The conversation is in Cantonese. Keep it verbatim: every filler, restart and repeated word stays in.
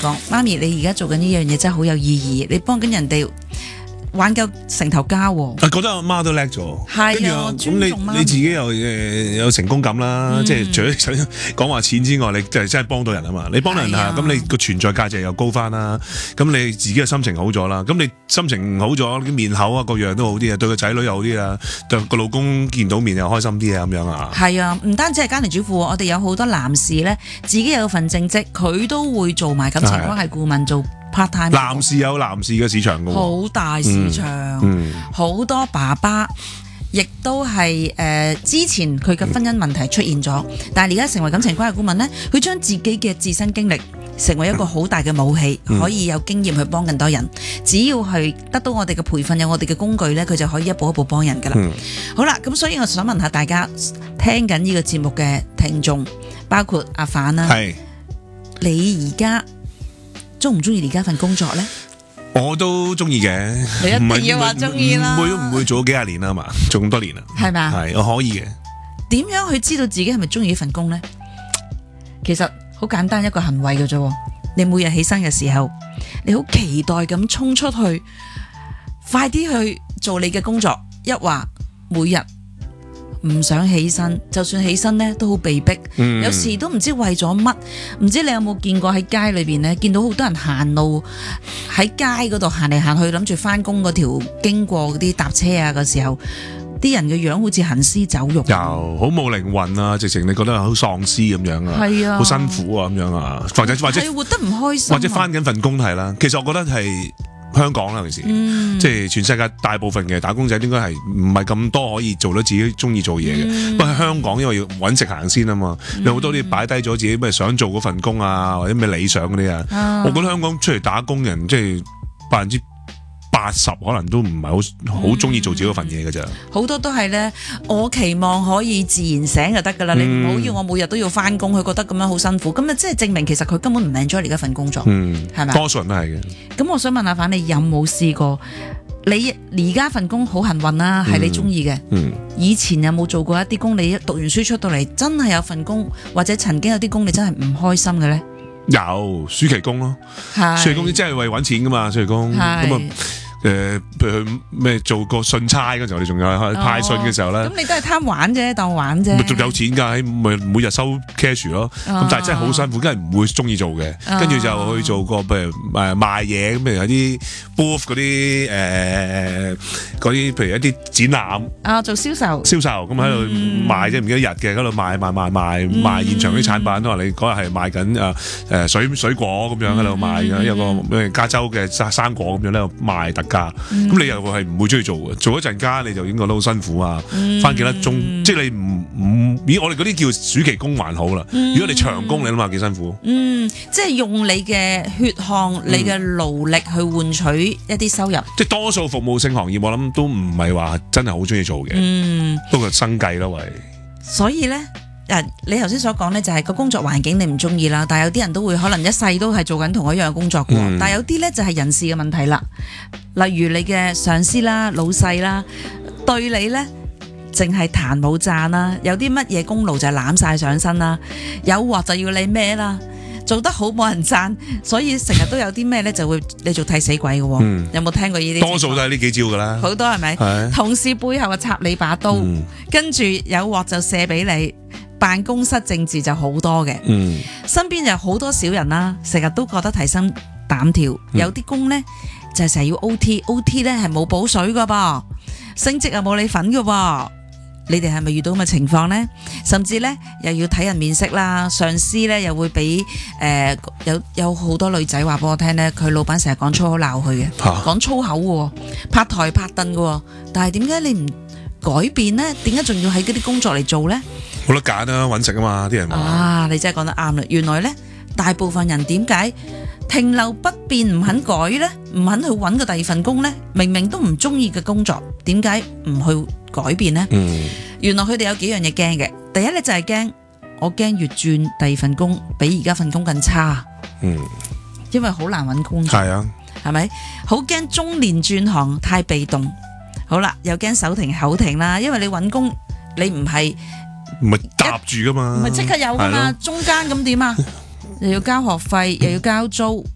講，媽咪你而家做緊呢樣嘢真係好有意義，你幫緊人哋挽救成頭家喎。 啊，覺得阿媽都叻咗， 係啊， 咁你你自己又誒有成功感啦，即係除咗想講話錢之外，你就係真係幫到人啊嘛！你幫到人啊，咁你個存在價值又高翻啦，咁你自己嘅心情好咗啦，咁你心情好咗，啲面口啊各樣都好啲啊，對個仔女又好啲啊，對個老公見到面又開心啲啊，咁樣啊。 係啊，唔單止係家庭主婦，我哋有好多男士咧，自己有份正職，佢都會做埋感情關係顧問做。part time 男士有男士嘅市場㗎喎， 好大市場，好、嗯嗯、多爸爸亦都係誒、呃、之前佢嘅婚姻問題出現咗，嗯、但係而家成為感情關係顧問呢，佢將自己嘅自身經歷成為一個好大嘅武器，嗯、可以有經驗去幫更多人。只要係得到我哋嘅培訓，有我哋嘅工具呢，佢就可以一步一步幫人噶啦。嗯、好啦，咁所以我想問下大家聽緊呢個節目嘅聽眾，包括阿反啦， 係你而家中唔中意而家份工作呢？ 我都中意嘅， 你一定要話中意啦， 唔會唔會做咗幾廿年啦嘛，做咁多年啦， 係咪？ 係我可以嘅。 點樣去知道自己係咪中意呢份工呢？其實好簡單一個行為嘅啫，你每日起身嘅時候，你好期待咁衝出去，快啲去做你嘅工作。一話每日唔想起身，就算起身呢都好被逼，嗯、有時都唔知為咗乜。唔知你有冇見過喺街裏邊呢，見到好多人行路喺街嗰度行嚟行去，諗住翻工嗰條經過嗰啲搭車啊嘅時候，啲人嘅樣好似行屍走肉， 又好冇靈魂啊！直情你覺得好喪屍咁樣啊，係啊，好辛苦啊咁樣啊，或者或者活得唔開心，啊， 或者翻緊份工係啦。其實我覺得係香港啦，尤其是，嗯、即係全世界大部分嘅打工仔應該係唔係咁多可以做到自己中意做嘢嘅。嗯、不過喺香港因為要揾食行先啊嘛，嗯、有好多啲擺低咗自己咩想做嗰份工啊，或者咩理想嗰啲啊。啊我覺得香港出嚟打工人即係百分之八十可能都唔係好好中意做自己嗰份嘢㗎咋，好多都係咧，我期望可以自然醒就得噶啦，嗯、你唔好要我每日都要翻工，佢覺得咁樣好辛苦，咁啊即係證明其實佢根本唔 enjoy 而家份工作， 嗯，係咪？多數人都係嘅。咁我想問下反，你有冇試過？你而家份工好幸運啦，係你中意嘅。嗯，以前有冇做過一啲工？你讀完書出到嚟，真係有份工，或者曾經有啲工你真係唔開心嘅咧？ 有暑期工咯，暑期工啲真係為揾錢噶嘛，暑期工咁啊。誒，譬如咩做個信差嗰時候，你仲有派信嘅時候咧，咁、哦、你都係貪玩啫，當玩啫。仲有錢㗎，喺每日收 cash 咯。咁、哦、但係真係好辛苦，梗係唔會中意做嘅。跟住、哦、就去做個譬如誒賣嘢，咁譬如有啲 booth 嗰啲誒嗰啲，譬如一啲展覽。啊、哦，做銷售。銷售咁喺度賣啫，唔記得日嘅，喺度賣賣賣賣賣，賣現場啲產品。都話、嗯、你嗰日係賣緊誒誒水水果咁樣喺度賣嘅，有、嗯、個咩加州嘅生生果咁樣喺度賣特價。咁、嗯、你又係唔會中意做嘅，做一陣間你就已經覺得好辛苦啊！翻幾多鐘，嗯、即係你唔唔，咦？我哋嗰啲叫暑期工還好啦。嗯、如果你長工，你諗下幾辛苦？嗯，即係用你嘅血汗、嗯、你嘅勞力去換取一啲收入。即係多數服務性行業，我諗都唔係話真係好中意做嘅。嗯，不過生計咯，喂。所以咧。誒，你頭先所講咧就係個工作環境你唔中意啦，但係有啲人都會可能一世都係做緊同一樣嘅工作嘅，嗯、但係有啲咧就係人事嘅問題啦，例如你嘅上司啦、老細啦，對你咧淨係彈冇讚啦，有啲乜嘢功勞就係攬晒上身啦，有鑊就要你孭啦，做得好冇人讚，所以成日都有啲咩咧就會你做替死鬼嘅，嗯、有冇聽過呢啲？多數都係呢幾招噶啦，好多係咪？係同事背後啊插你把刀，嗯、跟住有鑊就射俾你。辦公室政治就好多嘅，嗯、身邊有好多小人啦，成日都覺得提心膽跳，嗯、有啲工呢，就係成日要 O T，O T 呢係冇補水噶噃，升職又冇你份噶噃，你哋係咪遇到咁嘅情況呢？甚至呢，又要睇人面色啦，上司呢又會俾誒、呃、有有好多女仔話俾我聽呢，佢老闆成日講粗口鬧佢嘅，講、啊、粗口嘅，拍台拍凳嘅，但係點解你唔改變呢？點解仲要喺嗰啲工作嚟做呢？冇得揀啦，揾食啊嘛，啲人話。啊，你真係講得啱啦！原來呢，大部分人點解停留不變唔肯改呢？唔肯去揾個第二份工呢？明明都唔中意嘅工作，點解唔去改變呢？嗯，原來佢哋有幾樣嘢驚嘅。第一呢，就係驚，我驚越轉第二份工比而家份工更差。嗯，因為好難揾工作。係啊，係咪？好驚中年轉行太被動。好啦，又驚手停口停啦，因為你揾工你唔係。唔係搭住噶嘛，唔係即刻有噶嘛，中間咁點啊？又要交學費，又要交租。